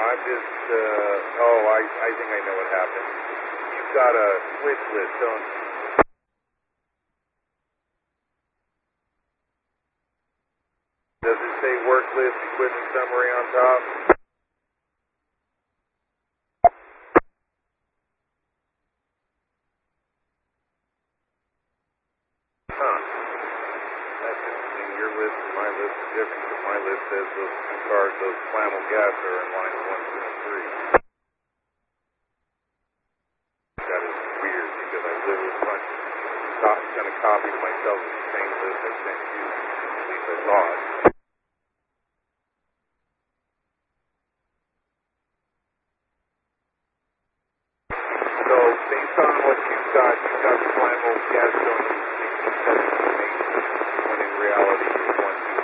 I'm just, I think I know what happened. You've got a switch list, don't you? Does it say work list, equipment summary on top? Huh. That's interesting. Your list and my list is different, because my list says those two cars, those Flammel gas are in line 1, 2, and 3. That is weird, because I literally sent a copy to myself of the same list I sent you, at least I thought.